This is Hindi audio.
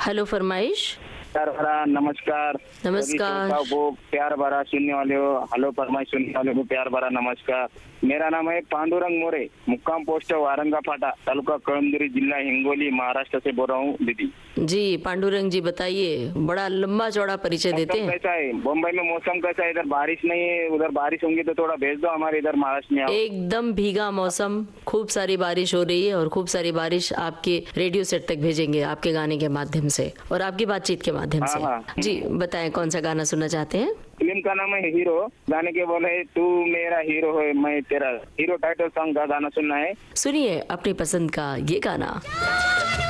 हेलो फरमाइश। प्यार भरा नमस्कार। नमस्कार। सभी श्रोताओं को प्यार भरा सुनने वाले हो, हेलो फरमाइश सुनने वाले को प्यार भरा नमस्कार। मेरा नाम है पांडुरंग मोरे, मुक्काम पोस्ट वारंगा फाटा, तालुका कळमनुरी, जिला हिंगोली, महाराष्ट्र से बोल रहा हूँ दीदी। जी पांडुरंग जी बताइए, बड़ा लंबा चौड़ा परिचय देते मौसम हैं। कैसा है बम्बई में? मौसम कैसा है? इधर बारिश नहीं है, उधर बारिश होंगी तो थोड़ा भेज दो हमारे इधर महाराष्ट्र में। एकदम भीगा मौसम, खूब सारी बारिश हो रही है और खूब सारी बारिश आपके रेडियो सेट तक भेजेंगे आपके गाने के माध्यम से और आपकी बातचीत के माध्यम से। हाँ। जी बताएं कौन सा गाना सुनना चाहते हैं? फिल्म का नाम है हीरो, गाने के बोले तू मेरा हीरो है मैं तेरा हीरो, टाइटल सॉन्ग का गाना सुनना है। सुनिए अपनी पसंद का ये गाना।